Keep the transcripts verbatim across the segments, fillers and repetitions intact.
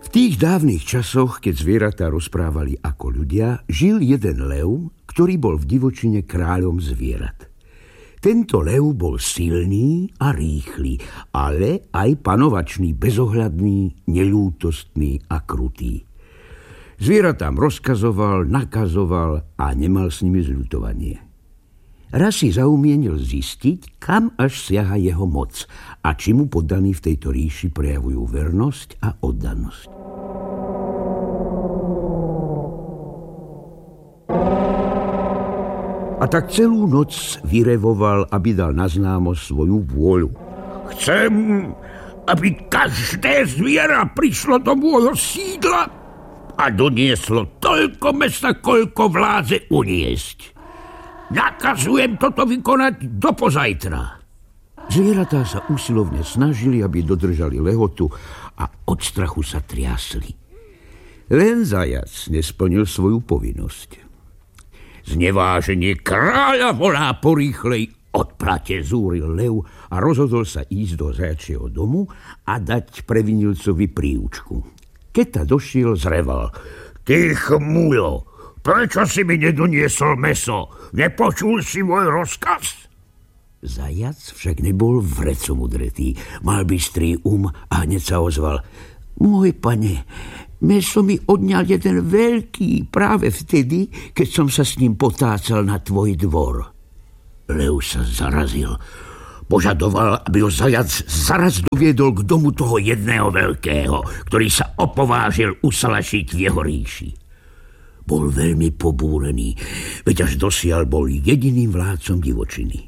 V tých dávnych časoch, keď zvieratá rozprávali ako ľudia, žil jeden lev, ktorý bol v divočine kráľom zvierat. Tento lev bol silný a rýchly, ale aj panovačný, bezohľadný, neľútostný a krutý. Zvieratám rozkazoval, nakazoval a nemal s nimi zľutovanie. Raz si zaumienil zistiť, kam až siaha jeho moc a či mu poddaní v tejto ríši prejavujú vernosť a oddanosť. A tak celú noc vyrevoval, aby dal na známosť svoju vôľu. Chcem, aby každé zviera prišlo do môjho sídla a donieslo toľko mesa, koľko vládze uniesť. Nakazujem toto vykonať do pozajtra. Zvieratá sa usilovne snažili, aby dodržali lehotu a od strachu sa triasli. Len zajac nesplnil svoju povinnosť. Zneváženie kráľa volá porýchlej odplate, zúril lev a rozhodol sa ísť do zajačieho domu a dať previnilcovi príučku. Keď ta došiel, zreval. Ty chmulo, prečo si mi nedoniesol meso? Nepočul si môj rozkaz? Zajac však nebol vrecom udretý, mal bystrý um a hneď sa ozval. Môj pane, meso mi odňal jeden veľký práve vtedy, keď som sa s ním potácal na tvoj dvor. Lev sa zarazil. Požadoval, aby ho zajac zaraz doviedol k domu toho jedného veľkého, ktorý sa opovážil usalašiť v jeho ríši. Bol veľmi pobúrený, veď až dosiaľ bol jediným vládcom divočiny.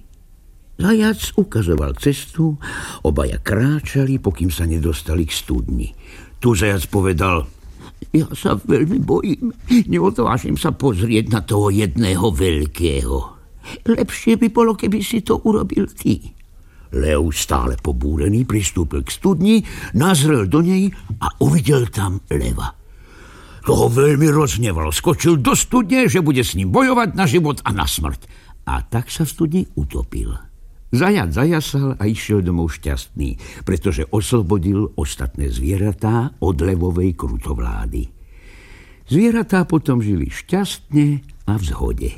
Zajac ukazoval cestu, obaja kráčali, pokým sa nedostali k studni. Tu zajac povedal, ja sa veľmi bojím, neodvážim sa pozrieť na toho jedného veľkého. Lepšie by bolo, keby si to urobil ty. Lev, stále pobúrený, pristúpil k studni, nazrel do nej a uvidel tam leva. To ho veľmi roznevalo, skočil do studne, že bude s ním bojovať na život a na smrť. A tak sa v studni utopil. Zajac zajasal a išiel domov šťastný, pretože oslobodil ostatné zvieratá od levovej krutovlády. Zvieratá potom žili šťastne a v zhode.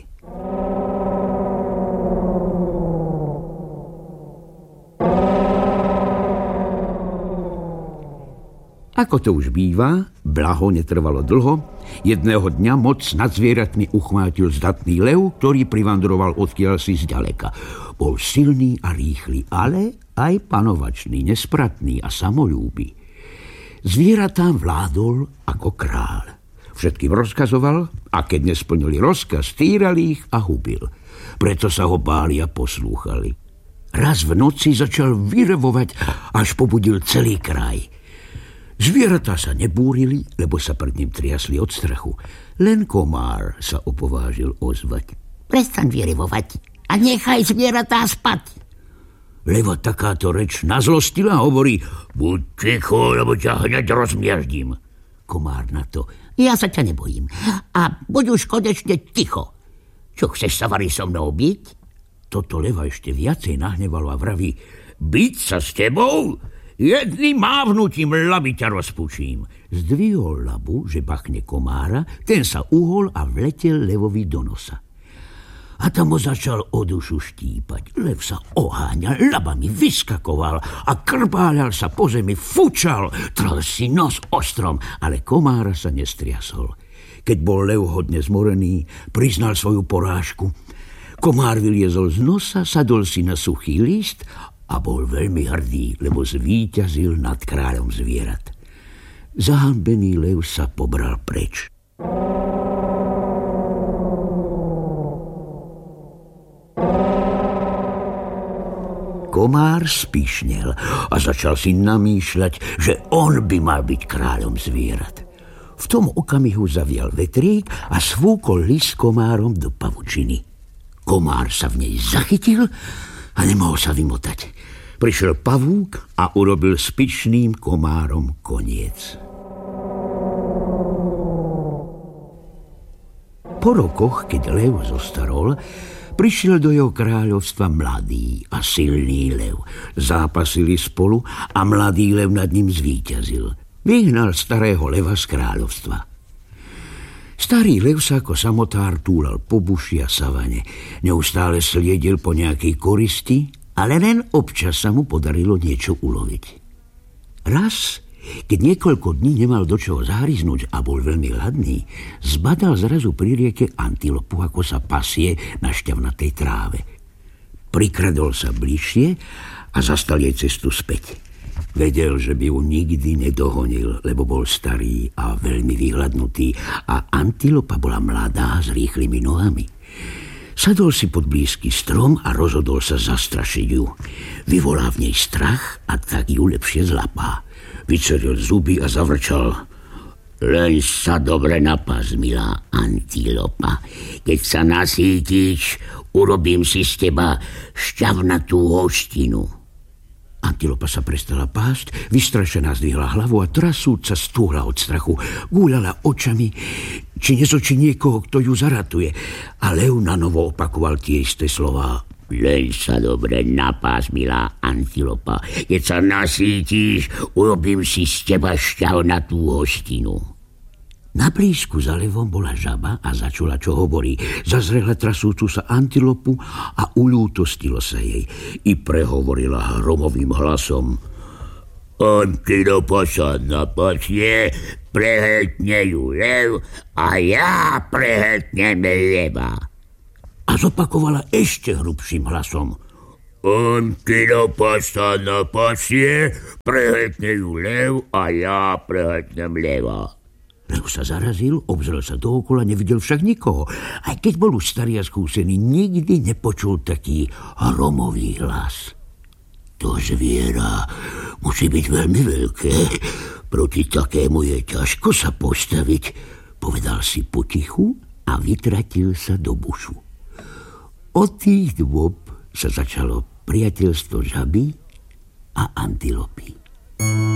Ako to už býva, blaho netrvalo dlho. Jedného dňa moc nad zvieratmi uchvátil zdatný lev, ktorý privandroval odkiaľ si zďaleka. Bol silný a rýchly, ale aj panovačný, nespratný a samolúby. Zvieratám vládol ako kráľ. Všetkým rozkazoval a keď nesplnili rozkaz, týrali ich a hubil. Preto sa ho báli a poslúchali. Raz v noci začal vyrevovať, až pobudil celý kraj. Zvieratá sa nebúrili, lebo sa pred ním triasli od strachu. Len komár sa opovážil ozvať. Prestaň vyrevovať a nechaj zvieratá spať. Leva takáto reč nazlostila a hovorí, buď ticho, lebo ťa hneď rozmiaždím. Komár na to, ja sa ťa nebojím a buď už konečne ticho. Čo, chceš sa vari so mnou byť? Toto leva ešte viacej nahnevalo a vraví, byť sa s tebou? Jedným mávnutím laby ťa rozpučím. Zdvihol labu, že bachne komára, ten sa uhol a vletel levovi do nosa. A tam ho začal o dušu štípať. Lev sa oháňal, labami vyskakoval a krbáľal sa po zemi, fučal, trel si nos ostrom, ale komára sa nestriasol. Keď bol lev hodne zmorený, priznal svoju porážku. Komár vyliezol z nosa, sadol si na suchý list a bol veľmi hrdý, lebo zvíťazil nad kráľom zvierat. Zahanbený lev sa pobral preč. Komár spíšnel a začal si namýšľať, že on by mal byť kráľom zvierat. V tom okamihu zavial vetrík a svúkol list komárom do pavučiny. Komár sa v nej zachytil a nemohol sa vymotať. Prišiel pavúk a urobil s pyšným komárom koniec. Po rokoch, keď lev zostarol, prišiel do jeho kráľovstva mladý a silný lev. Zápasili spolu a mladý lev nad ním zvíťazil. vyhnal starého leva z kráľovstva. Starý lev sa ako samotár túlal po buši a savane. Neustále sliedil po nejakej koristi, ale len občas sa mu podarilo niečo uloviť. Raz, keď niekoľko dní nemal do čoho zahryznúť a bol veľmi hladný, zbadal zrazu pri rieke antilopu, ako sa pasie na šťavnatej tráve. Prikradol sa bližšie a zastal jej cestu späť. Vedel, že by ju nikdy nedohonil, lebo bol starý a veľmi vyhladnutý a antilopa bola mladá s rýchlymi nohami. Sadol si pod blízky strom a rozhodol sa zastrašiť ju. Vyvolá v nej strach a tak ju lepšie zlapá. Vyceril zuby a zavrčal: Len sa dobre napás, milá antilopa. Keď sa nasítiš, urobím si z teba šťavnatú hostinu. Antilopa sa prestala pásť, vystrašená zdvihla hlavu a trasúca stúhla od strachu. Gúľala očami, či nezočí niekoho, kto ju zaratuje. A lev na novo opakoval tie isté slová: Len sa dobre napás, milá antilopa. Keď sa nasítiš, urobím si z teba šťavnatú hostinu. Na blízku za levom bola žaba a začula, čo hovorí. Zazrela trasúcu sa antilopu a uľútostilo sa jej. I prehovorila hromovým hlasom: Antilopa sa napasie, prehltne ju lev a ja prehltnem leva. A zopakovala ešte hrubším hlasom: Antilopa sa napasie, prehltne ju lev a ja prehltnem leva. Lev sa zarazil, obzrel sa dookola, nevidel však nikoho. Aj keď bol už starý a skúsený, nikdy nepočul taký hromový hlas. To zviera musí byť veľmi veľké. Proti takému je ťažko sa postaviť, povedal si potichu a vytratil sa do bušu. Od tých dôb sa začalo priateľstvo žaby a antilopy.